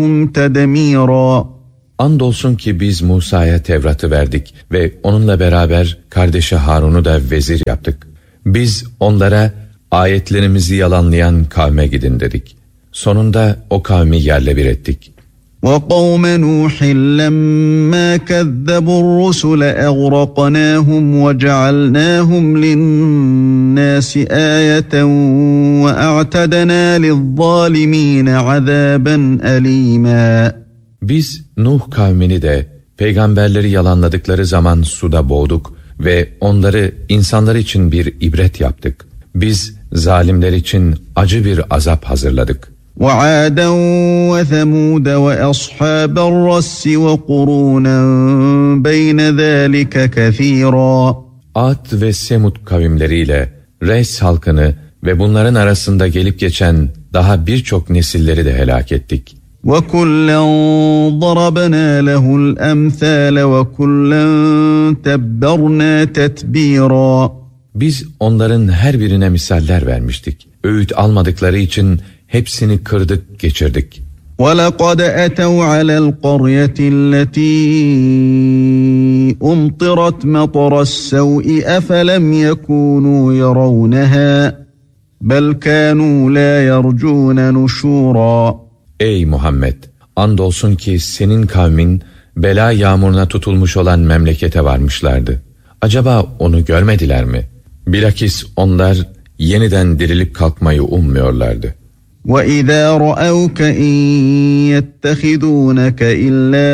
تَدْمِيرًا. Andolsun ki biz Musa'ya Tevrat'ı verdik ve onunla beraber kardeşi Harun'u da vezir yaptık. Biz onlara ayetlerimizi yalanlayan kavme gidin dedik. Sonunda o kavmi yerle bir ettik. وَقَوْمَ نُوحٍ لَمَّا كَذَّبُوا الرُّسُلَ أَغْرَقْنَاهُمْ وَجَعَلْنَاهُمْ لِلنَّاسِ آيَةً وَأَعْتَدْنَا لِلظَّالِمِينَ عَذَابًا أَلِيمًا. Biz Nuh kavmini de peygamberleri yalanladıkları zaman suda boğduk ve onları insanlar için bir ibret yaptık. Biz zalimler için acı bir azap hazırladık. وَعَادًا وَثَمُودَ وَأَصْحَابَ الرَّسِّ وَقُرُونًا بَيْنَ ذَٰلِكَ كَثِيرًا. Ad ve Semud kavimleriyle Reys halkını ve bunların arasında gelip geçen daha birçok nesilleri de helak ettik. وَكُلًّا ضَرَبْنَا لَهُ الْأَمْثَالَ وَكُلًّا تَبَّرْنَا تَتْبِيرًا. Biz onların her birine misaller vermiştik. Öğüt almadıkları için hepsini kırdık, geçirdik. وَلَقَدْ أَتَوْا عَلَى الْقَرْيَةِ الَّتِي أُمْطِرَتْ مَطَرَ السَّوْءِ أَفَلَمْ يَكُونُوا يَرَوْنَهَا بَلْ كَانُوا لَا يَرْجُونَ نُشُورًا. Ey Muhammed! Andolsun ki senin kavmin bela yağmuruna tutulmuş olan memlekete varmışlardı. Acaba onu görmediler mi? Bilakis onlar yeniden dirilip kalkmayı ummuyorlardı. وَإِذَا رَأَوْكَ إِن يَتَّخِذُونَكَ إِلَّا